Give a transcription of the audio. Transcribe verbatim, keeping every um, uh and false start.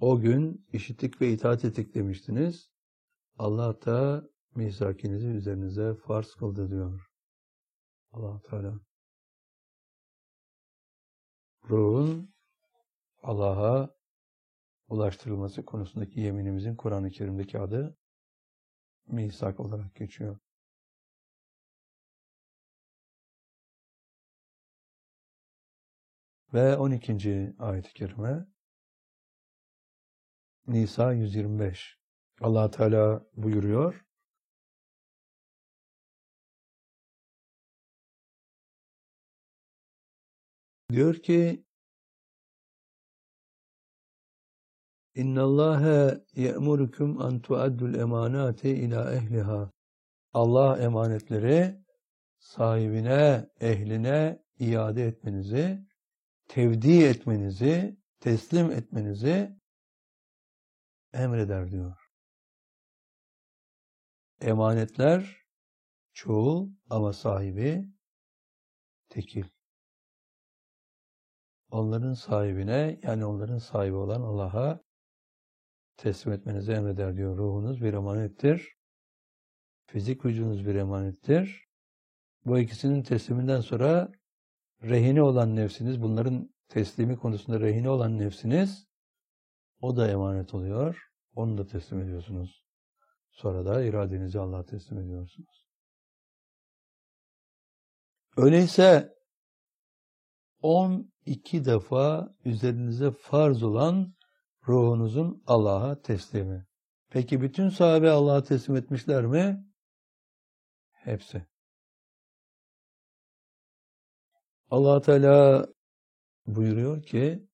O gün işittik ve itaat ettik demiştiniz. Allah da misakinizi üzerinize farz kıldı diyor. Allah Teala. Ruhun Allah'a ulaştırılması konusundaki yeminimizin Kur'an-ı Kerim'deki adı misak olarak geçiyor. Ve on ikinci ayet-i kerime Nisa yüz yirmi beş. Allah Teala buyuruyor. Diyor ki İnna Allaha ye'murukum an tu'addul emanati ila ehliha. Allah emanetleri sahibine, ehline iade etmenizi, tevdi etmenizi, teslim etmenizi emreder diyor. Emanetler çoğul ama sahibi tekil. Onların sahibine, yani onların sahibi olan Allah'a teslim etmenizi emreder diyor. Ruhunuz bir emanettir. Fizik vücudunuz bir emanettir. Bu ikisinin tesliminden sonra rehine olan nefsiniz, bunların teslimi konusunda rehine olan nefsiniz, o da emanet oluyor. Onu da teslim ediyorsunuz. Sonra da iradenizi Allah'a teslim ediyorsunuz. Öyleyse on iki defa üzerinize farz olan ruhunuzun Allah'a teslimi. Peki bütün sahabe Allah'a teslim etmişler mi? Hepsi. Allah Teala buyuruyor ki